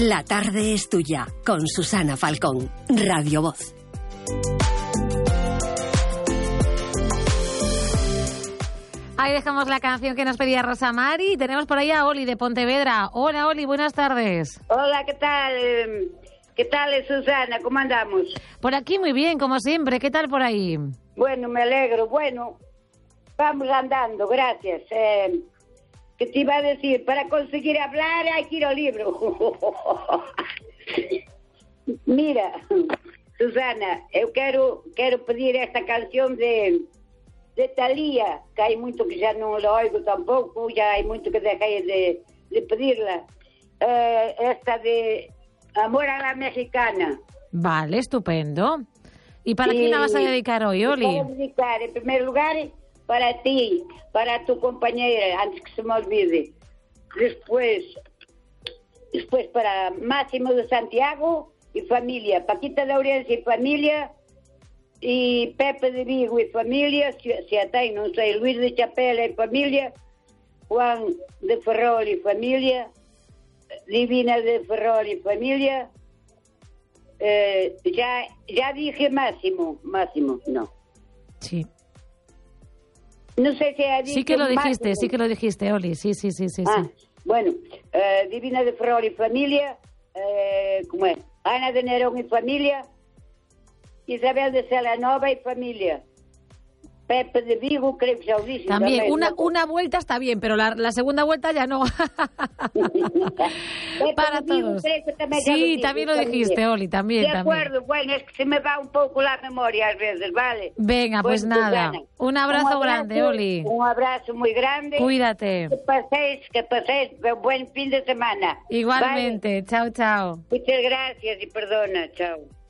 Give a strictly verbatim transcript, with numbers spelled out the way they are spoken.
La tarde es tuya, con Susana Falcón, Radio Voz. Ahí dejamos la canción que nos pedía Rosa Mari. Tenemos por ahí a Oli de Pontevedra. Hola, Oli, buenas tardes. Hola, ¿qué tal? ¿Qué tal, Susana? ¿Cómo andamos? Por aquí muy bien, como siempre. ¿Qué tal por ahí? Bueno, me alegro. Bueno, vamos andando, gracias. Eh, ¿Qué te iba a decir? Para conseguir hablar hay que ir al libro. Mira, Susana, eu quero, quero pedir esta canción de... de Thalía, que hai moito que xa non lo oigo tampouco, xa hai moito que dejei de, de pedirla. Uh, esta de Amor a la Mexicana. Vale, estupendo. ¿Y para quién la vas a dedicar hoy, Oli? Voy a dedicar, en primer lugar, para ti, para tu compañera, antes que se me olvide. Después, después para Máximo de Santiago y familia, Paquita de Ourense y familia, y Pepe de Vigo y familia, si, si atay, non sei, Luis de Chapela y familia, Juan de Ferrol y familia, Divina de Ferrol y familia, eh, ya, ya dije Máximo, Máximo, no. Sí. No sé si ha dicho Sí que lo dijiste, Máximo. sí que lo dijiste, Oli, sí, sí, sí, sí. Ah, sí. bueno, eh, Divina de Ferrol y familia, eh, ¿cómo es? Ana de Nerón y familia, Isabel de Celanova y familia. Pepe de Vigo, creo que ya lo dije. También, también una, ¿no? una vuelta está bien, pero la, la segunda vuelta ya no. Para de Vigo, todos. creo que también ya Sí, dije, también lo familia. dijiste, Oli, también, De también. acuerdo, bueno, es que se me va un poco la memoria a veces, ¿vale? Venga, pues Bueno, nada. Susana, Un abrazo, un abrazo grande, Oli. Un abrazo muy grande. Cuídate. Que paséis, que paséis buen fin de semana. Igualmente. ¿Vale? Chao, chao. Muchas gracias y perdona, chao.